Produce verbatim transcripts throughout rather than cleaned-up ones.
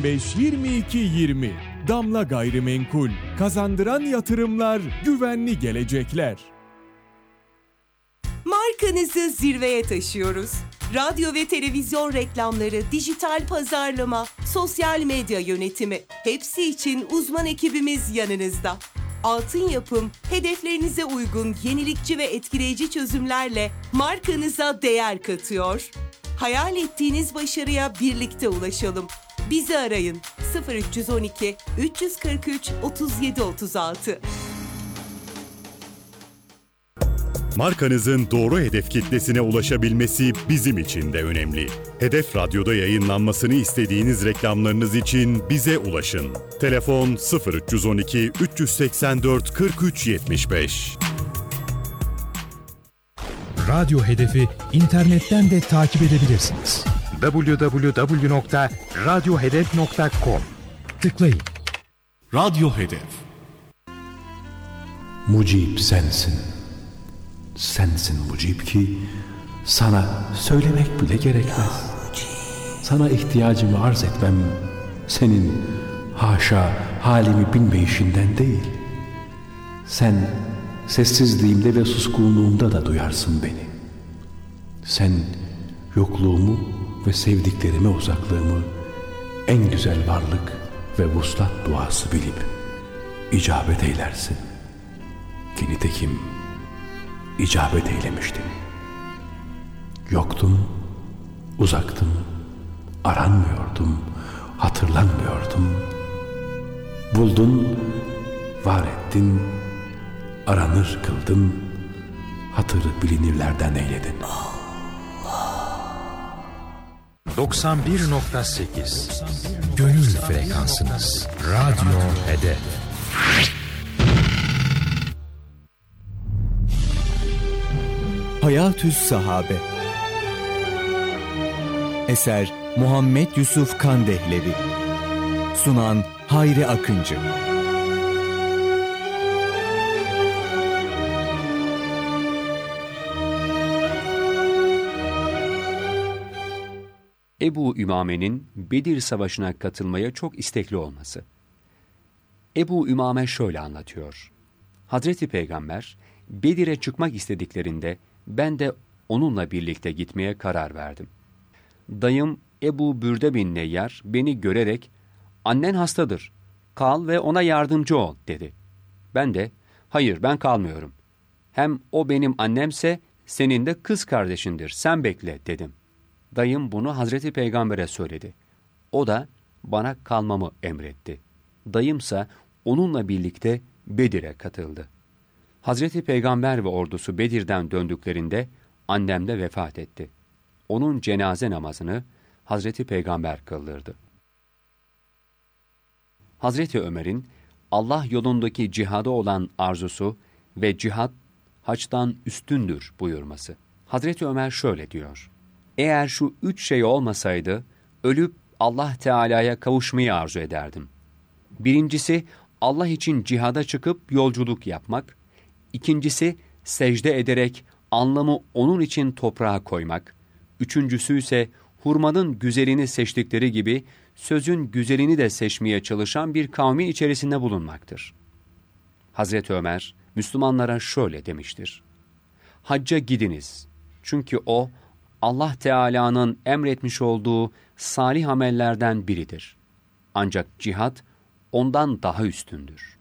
beş yirmi iki yirmi. Damla Gayrimenkul. Kazandıran yatırımlar, güvenli gelecekler. Markanızı zirveye taşıyoruz. Radyo ve televizyon reklamları, dijital pazarlama, sosyal medya yönetimi, hepsi için uzman ekibimiz yanınızda. Altın Yapım, hedeflerinize uygun yenilikçi ve etkileyici çözümlerle markanıza değer katıyor. Hayal ettiğiniz başarıya birlikte ulaşalım. Bizi arayın sıfır üç on iki üç kırk üç otuz yedi otuz altı. Markanızın doğru hedef kitlesine ulaşabilmesi bizim için de önemli. Hedef Radyo'da yayınlanmasını istediğiniz reklamlarınız için bize ulaşın. Telefon sıfır üç on iki üç seksen dört kırk üç yetmiş beş. Radyo Hedef'i internetten de takip edebilirsiniz. double-u double-u double-u nokta radyo hedef nokta com Tıklayın. Radyo Hedef. Mucib sensin. Sensin mucib ki sana söylemek bile gerekmez. Sana ihtiyacımı arz etmem senin haşa halimi bilmeyişinden değil. Sen sessizliğimde ve suskunluğumda da duyarsın beni. Sen yokluğumu ve sevdiklerime uzaklığımı en güzel varlık ve vuslat duası bilip icabet eylersin. Ki nitekim icabet eylemiştin. Yoktum, uzaktım, aranmıyordum, hatırlanmıyordum. Buldun, var ettin, aranır kıldın, hatırı bilinirlerden eyledin. doksan bir nokta sekiz Gönül frekansınız. Radyo Hedef. Hayatü's Sahabe. Eser Muhammed Yusuf Kandehlevi. Sunan Hayri Akıncı. Ebu Ümame'nin Bedir Savaşı'na katılmaya çok istekli olması. Ebu Ümame şöyle anlatıyor. Hazreti Peygamber, Bedir'e çıkmak istediklerinde ben de onunla birlikte gitmeye karar verdim. Dayım Ebu Bürde bin Neyyar beni görerek, "Annen hastadır, kal ve ona yardımcı ol," dedi. Ben de, "Hayır, ben kalmıyorum. Hem o benim annemse senin de kız kardeşindir, sen bekle," dedim. Dayım bunu Hazreti Peygamber'e söyledi. O da bana kalmamı emretti. Dayımsa onunla birlikte Bedir'e katıldı. Hazreti Peygamber ve ordusu Bedir'den döndüklerinde annem de vefat etti. Onun cenaze namazını Hazreti Peygamber kıldırdı. Hazreti Ömer'in Allah yolundaki cihada olan arzusu ve cihat haçtan üstündür buyurması. Hazreti Ömer şöyle diyor: "Eğer şu üç şey olmasaydı, ölüp Allah Teala'ya kavuşmayı arzu ederdim. Birincisi, Allah için cihada çıkıp yolculuk yapmak. İkincisi, secde ederek anlamı onun için toprağa koymak. Üçüncüsü ise hurmanın güzelini seçtikleri gibi sözün güzelini de seçmeye çalışan bir kavmin içerisinde bulunmaktır." Hazreti Ömer, Müslümanlara şöyle demiştir: "Hacca gidiniz. Çünkü o, Allah Teala'nın emretmiş olduğu salih amellerden biridir. Ancak cihat ondan daha üstündür."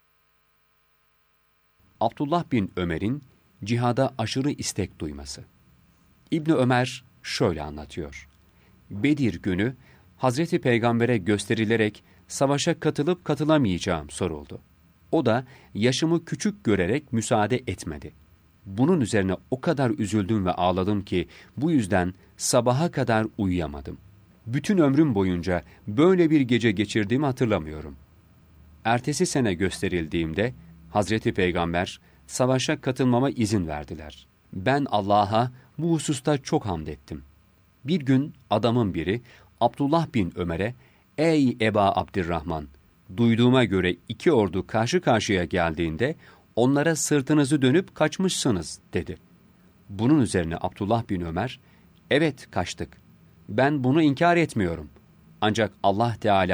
Abdullah bin Ömer'in cihada aşırı istek duyması. İbni Ömer şöyle anlatıyor: Bedir günü Hazreti Peygamber'e gösterilerek savaşa katılıp katılamayacağım soruldu. O da yaşımı küçük görerek müsaade etmedi. Bunun üzerine o kadar üzüldüm ve ağladım ki bu yüzden sabaha kadar uyuyamadım. Bütün ömrüm boyunca böyle bir gece geçirdiğimi hatırlamıyorum. Ertesi sene gösterildiğimde Hazreti Peygamber savaşa katılmama izin verdiler. Ben Allah'a bu hususta çok hamd ettim. Bir gün adamın biri Abdullah bin Ömer'e, "Ey Eba Abdurrahman, duyduğuma göre iki ordu karşı karşıya geldiğinde onlara sırtınızı dönüp kaçmışsınız," dedi. Bunun üzerine Abdullah bin Ömer, "Evet, kaçtık. Ben bunu inkar etmiyorum. Ancak Allah Teala